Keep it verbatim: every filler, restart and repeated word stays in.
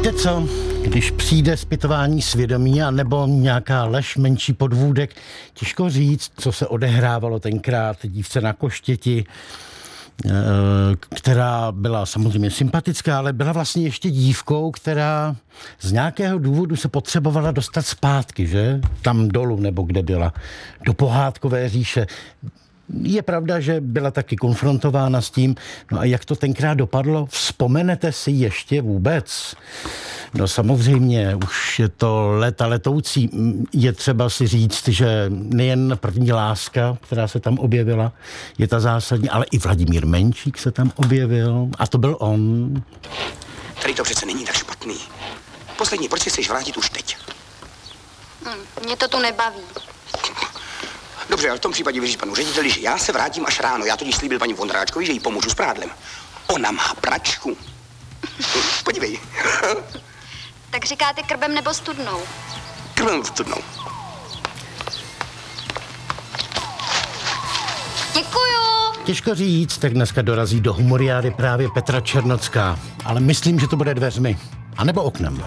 Víte co, když přijde zpytování svědomí a nebo nějaká lež, menší podvůdek, těžko říct, co se odehrávalo tenkrát dívce na Koštěti, která byla samozřejmě sympatická, ale byla vlastně ještě dívkou, která z nějakého důvodu se potřebovala dostat zpátky, že? Tam dolů, nebo kde byla, do pohádkové říše. Je pravda, že byla taky konfrontována s tím. No a jak to tenkrát dopadlo? Vzpomenete si ještě vůbec? No samozřejmě, už je to léta letoucí. Je třeba si říct, že nejen první láska, která se tam objevila, je ta zásadní, ale i Vladimír Menšík se tam objevil. A to byl on. Tady to přece není tak špatný. Poslední, proč si chceš vrátit už teď? Hm, mě to tu nebaví. Dobře, ale v tom případě vyříš panu řediteli, že já se vrátím až ráno. Já totiž slíbil paní Vondráčkovi, že jí pomůžu s prádlem. Ona má pračku. Podívej. Tak říkáte krbem nebo studnou? Krbem studnou. Děkuju. Těžko říct, tak dneska dorazí do humoriády právě Petra Černocká. Ale myslím, že to bude dveřmi. A nebo oknem.